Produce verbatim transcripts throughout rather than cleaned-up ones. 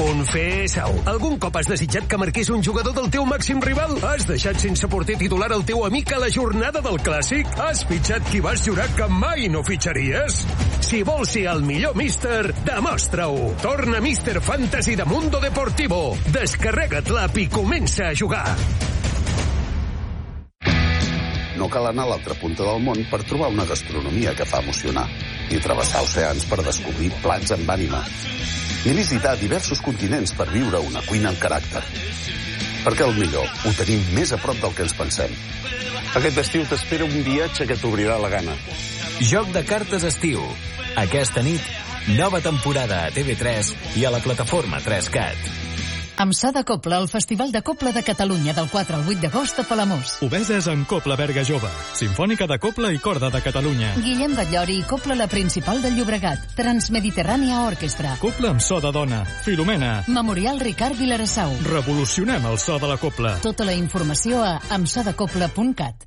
Confessa-ho. Algun cop has desitjat que marqués un jugador del teu màxim rival? Has deixat sense porter titular el teu amic a la jornada del Clàssic? Has fitxat qui vas jurar que mai no fitxaries? Si vols ser el millor míster, demostra-ho. Torna míster Fantasy de Mundo Deportivo. Descarrega't l'app i comença a jugar. No cal anar a l'altra punta del món per trobar una gastronomia que fa emocionar i travessar oceans per descobrir plats amb ànima i visitar diversos continents per viure una cuina amb caràcter. Perquè el millor ho tenim més a prop del que ens pensem. Aquest estiu t'espera un viatge que t'obrirà la gana. Joc de cartes estiu. Aquesta nit, nova temporada a T V tres i a la plataforma tres cat. Amb so de Copla, el Festival de Copla de Catalunya del quatre al vuit d'agost a Palamós. Obeses en Copla Berga Jove, Simfònica de Copla i Corda de Catalunya. Guillem Batllori i Copla la Principal del Llobregat, Transmediterrània Orquestra. Copla amb so de dona, Filomena. Memorial Ricard Vilarassau. Revolucionem el so de la copla. Tota la informació a amsodecopla punt cat.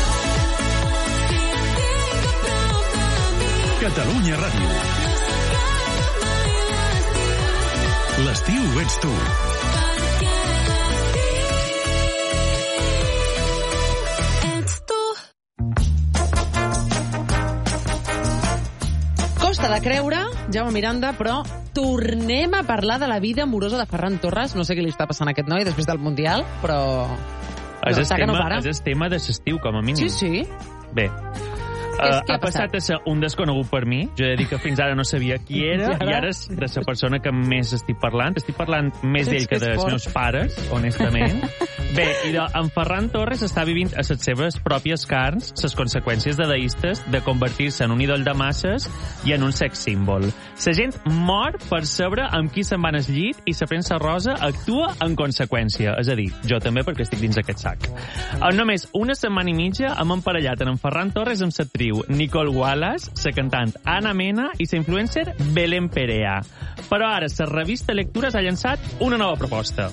Catalunya Ràdio. L'estiu ets tu. Costa de creure, Jaume Miranda, però tornem a parlar de la vida amorosa de Ferran Torres. No sé què li està passant a aquest noi després del Mundial, però... És no, el tema, no és el tema de l'estiu, com a mínim. Sí, sí. Bé, Què, uh, què ha passat a ser un desconegut per mi. Jo he de dir que fins ara no sabia qui era, i ara és de la persona que més estic parlant. Estic parlant més d'ell que dels meus pares, honestament. Bé, i de, en Ferran Torres està vivint a les seves pròpies carns les conseqüències dadaistes de convertir-se en un ídol de masses i en un sex símbol. La gent mor per saber amb qui se'n van al llit i la premsa rosa actua en conseqüència. És a dir, jo també, perquè estic dins aquest sac. En només una setmana i mitja hem emparellat en Ferran Torres amb l'actriu Nicole Wallace, la cantant Ana Mena i la influencer Belén Perea. Però ara la revista Lectures ha llançat una nova proposta.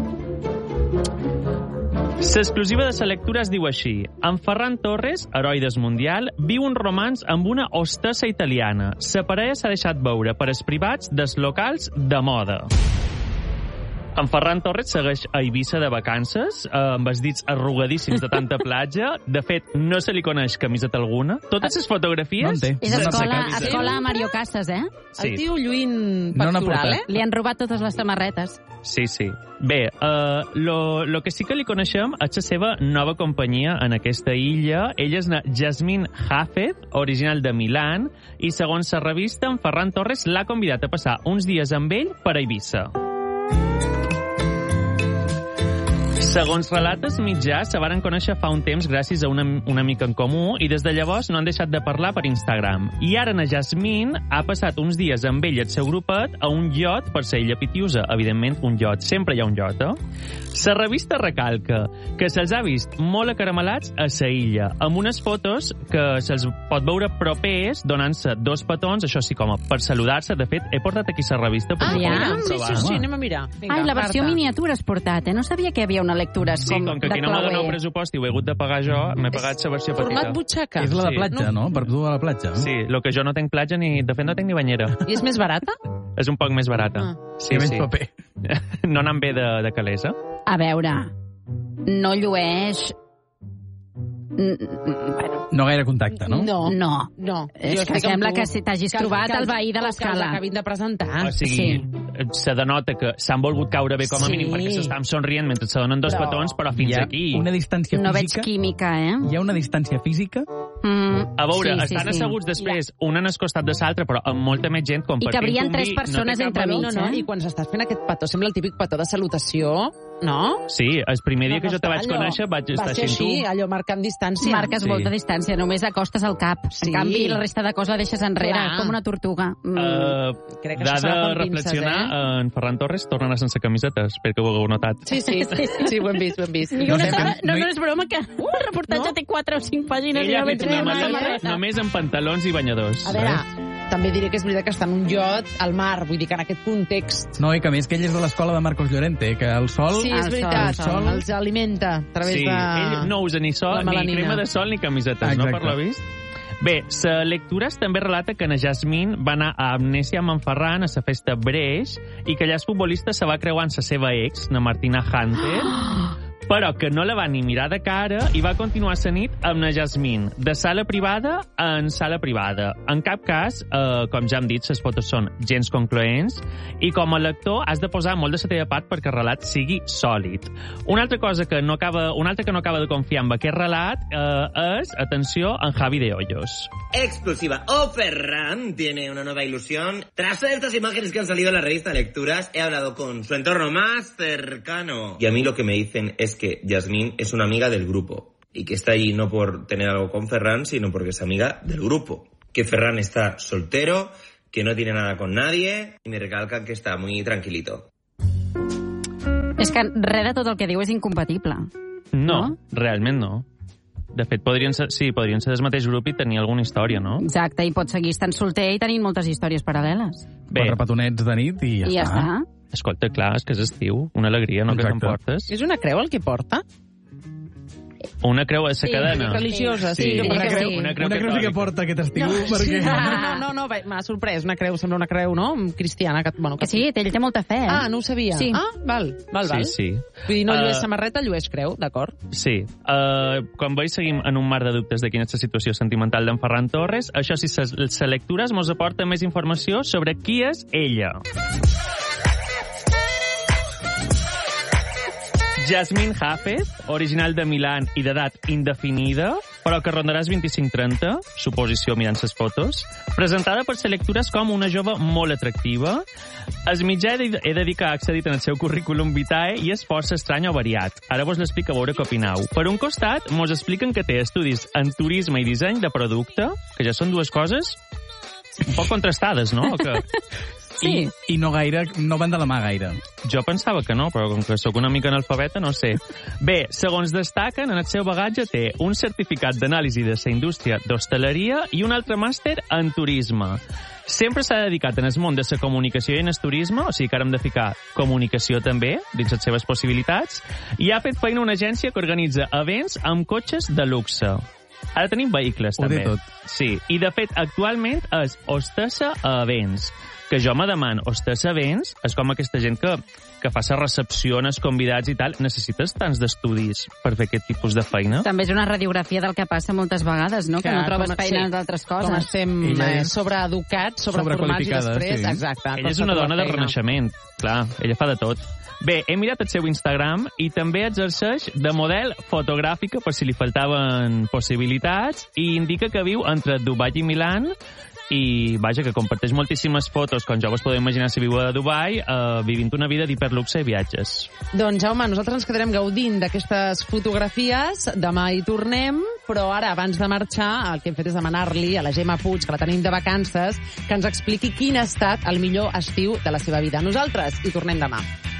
L'exclusiva de la lectura es diu així: en Ferran Torres, heroi del Mundial, viu un romanç amb una hostessa italiana. La parella s'ha deixat veure per els privats dels locals de moda. En Ferran Torres segueix a Eivissa de vacances, eh, amb els dits arrugadíssims de tanta platja. De fet, no se li coneix camiseta alguna. Totes les fotografies... No té. És escola, escola Mario Casas, eh? Sí. El tio lluint No pectoral, eh? Li han robat totes les samarretes. Sí, sí. Bé, uh, lo, lo que sí que li coneixem és la seva nova companyia en aquesta illa. Ella és Jasmine Hafez, original de Milán, i segons la revista, en Ferran Torres l'ha convidat a passar uns dies amb ell per a Eivissa. Segons relates mitjà, se varen conèixer fa un temps gràcies a una, una amica en comú i des de llavors no han deixat de parlar per Instagram. I ara na Jasmine ha passat uns dies amb ell i el seu grupet a un iot per ser ella pitiusa. Evidentment, un iot. Sempre hi ha un iot, eh? La revista recalca que se'ls ha vist molt acaramelats a la illa, amb unes fotos que se'ls pot veure propers donant-se dos petons, això sí, com a per saludar-se. De fet, he portat aquí la revista. Ah, ja? Sí, sí, sí, anem a mirar. Vinga, Ai, la versió Marta. miniatura has portat, eh? No sabia que hi havia una lectura Sí, com, com que aquí no m'ha donat pressupost i ho he hagut de pagar jo, m'he pagat la versió petita. Format butxaca. És la de platja, no? Per tu a la platja. Sí, el que jo no tenc platja ni... De fet, no tenc ni banyera. I és més barata? És un poc més barata. Ah. Sí, I menys sí. paper. No anant bé de, de calés, eh? A veure, no llueix... Bueno, No gaire contacte, no? No. no. No. És Jo que estic amb sembla tu. que si t'hagis Que- trobat que el els- veí de o que l'escala. els acabin de presentar. O sigui, se denota que s'han volgut caure bé com a Sí. mínim perquè s'estan somrient mentre se donen dos Però- petons, però fins Hi ha aquí. una distància No veig física... química, eh? Hi ha una distància física... Mm, A veure, sí, sí, estan sí. asseguts després, un en el costat de l'altre, però amb molta més gent I compartint cabrien un tres vi, persones no té cap entre valor. mig, No, no, eh? i quan s'estàs fent aquest petó, sembla el típic petó de salutació, no? Sí, el primer dia que jo te vaig Allò- conèixer vaig estar va ser així així, amb tu. allò marcant distància. Marques Sí. molta distància, només acostes el cap. Sí. En canvi, la resta de cos la deixes enrere, Clar. com una tortuga. Mm. Uh, Crec que això D'ha serà de con pinces, reflexionar, eh? en Ferran Torres torna a anar sense camisetes, perquè ho hagueu notat. Sí, sí, sí, sí, ho hem vist, ho hem vist. Ni No una sé, sola- no no, hi- no és broma que uh, el reportatge No? té quatre o cinc pàgines. Ella i ha no fet veig una res, maleta samarreta. només amb pantalons i banyadors. A veure, també diré que és veritat que està en un iot al mar, vull dir que en aquest context... No, i que a més que ell és de l'escola de Marcos Llorente, que el sol... Sí, el és sol, veritat, el sol. els alimenta a través Sí, de... ell no usa ni sol, la ni melanina. crema de sol, ni camisetes, Exacte. no, per la vist? Bé, la Lectures també relata que na Jasmine va anar a Amnèsia amb en Ferran a la festa Breix i que allà el futbolista se va creuar amb la seva ex, na Martina Hunter, però que no la va ni mirar de cara i va continuar la nit amb na Jasmine, de sala privada en sala privada. En cap cas, eh, com ja hem dit, les fotos són gens concloents i com a lector has de posar molt de la teva part perquè el relat sigui sòlid. Una altra cosa que no acaba, una altra que no acaba de confiar en aquest relat eh, és, atenció, en Javi de Hoyos. Exclusiva. Oh, Ferran tiene una nueva ilusión. Tras ver estas imágenes que han salido en la revista Lecturas, he hablado con su entorno más cercano. Y a mí lo que me dicen es que Jasmine es una amiga del grupo. Y que está ahí no por tener algo con Ferran, sino porque es amiga del grupo. Que Ferran está soltero, que no tiene nada con nadie, y me recalcan que está muy tranquilito. És que res de tot el que diu és incompatible. No, no? Realment no. De fet, podrien ser, sí, podrien ser del mateix grup i tenir alguna història, no? Exacte, i pot seguir estant solter i tenint moltes històries paral·leles. Bé. Quatre petonets de nit i ja, I ja està. està. Escolta, clar, és que és estiu, una alegria, no? Exacte. Que t'emportes. És una creu el que porta? Una creu a la Sí, cadena. religiosa, sí. Sí, jo una crec que creu, sí. una creu, una creu sí que porta aquest estiu, No, perquè... no, no, no, m'ha sorprès. Una creu, sembla una creu, no? Cristiana. Que, bueno, Que sí, ell té molta fe, eh? Ah, no ho sabia. Sí. Ah, val, val, val. Sí, sí. Vull dir, no llueix Uh, samarreta, llueix creu, d'acord? Sí. Uh, com veus, seguim en un mar de dubtes de quina és la situació sentimental d'en Ferran Torres. Això sí, la Lectures mos aporta més informació sobre qui és ella. Jasmine Hafez, original de Milán i d'edat indefinida, però que rondaràs vint-i-cinc trenta, suposició mirant les fotos, presentada per ser Lectures com una jove molt atractiva. El mitjà he de dir que ha accedit en el seu currículum vitae i és força estrany o variat. Ara vos l'explico a veure què opinau. Per un costat, mos expliquen que té estudis en turisme i disseny de producte, que ja són dues coses un poc contrastades, no? Que... Sí. I, I no gaire, no van de la mà gaire. Jo pensava que no, però com que sóc una mica analfabeta, no sé. Bé, segons destaquen, en el seu bagatge té un certificat d'anàlisi de la indústria d'hostaleria i un altre màster en turisme. Sempre s'ha dedicat en el món de la comunicació i en el turisme, o sigui que ara hem de ficar comunicació també, dins les seves possibilitats, i ha fet feina una agència que organitza events amb cotxes de luxe. Ara tenim vehicles, Ho també. té tot. Sí, i de fet, actualment és hostessa a events. Que jo me demano, hostessa a events és com aquesta gent que, que fa la recepció en els convidats i tal. Necessites tants d'estudis per fer aquest tipus de feina? També és una radiografia del que passa moltes vegades, no? Que, que no trobes feina sí, d'altres coses. Com estem eh, sobreeducats, sobreformats i després... sí. Exacte. Ella és una dona de renaixement, clar, ella fa de tot. Bé, he mirat el seu Instagram i també exerceix de model fotogràfica per si li faltaven possibilitats i indica que viu entre Dubai i Milán i, vaja, que comparteix moltíssimes fotos, com ja vos podeu imaginar si viu a Dubai, eh, vivint una vida d'hiperluxe i viatges. Doncs, Jaume, nosaltres ens quedarem gaudint d'aquestes fotografies. Demà hi tornem, però ara, abans de marxar, el que hem fet és demanar-li a la Gemma Puig, que la tenim de vacances, que ens expliqui quin ha estat el millor estiu de la seva vida. Nosaltres hi tornem demà.